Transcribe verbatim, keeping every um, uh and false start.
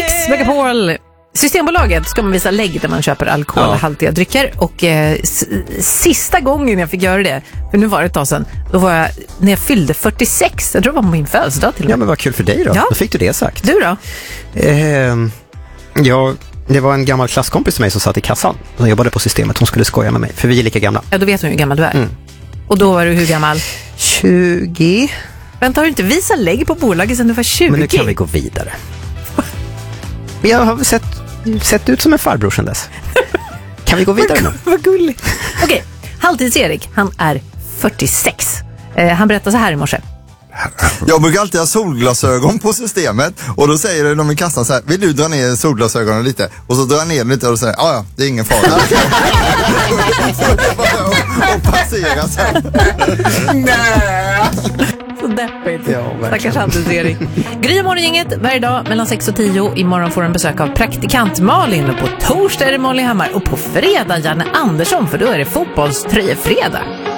Mix Megapol. Systembolaget ska man visa lägg när man köper alkoholhaltiga ja. drycker. Och eh, s- sista gången jag fick göra det, för nu var det ett tag sedan, då var jag när jag fyllde fyrtiosex. Jag tror det var på min födelsedag till och med. Ja, men vad kul för dig då. Ja. Då fick du det sagt. Du då? Eh, ja, det var en gammal klasskompis till mig som satt i kassan. Hon jobbade på systemet. Hon skulle skoja med mig, för vi är lika gamla. Ja, då vet hon hur gammal du är. Mm. Och då var du hur gammal? tjugo. Vänta, har du inte visat lägg på bolaget sedan du var tjugo? Men nu kan vi gå vidare. Jag har sett, sett ut som en farbror sedan dess. Kan vi gå vidare nu? Vad gulligt. Okej, okay. Halvtids-Erik, han är fyrtiosex. Eh, han berättar så här i morse. Jag brukar alltid ha solglasögon på systemet och då säger de i kassan så här: vill du dra ner solglasögonen lite? Och så drar jag ner den lite och säger ja ja, det är ingen fara. och, och passera sen. Nej. Så deppigt. Ja, stackars Halvtids-Erik. Gry och morgongänget varje dag mellan sex och tio. Imorgon får en besök av praktikant Malin, och på torsdag är det Molly Hammar och på fredag Janne Andersson, för då är det fotbollströjefredag.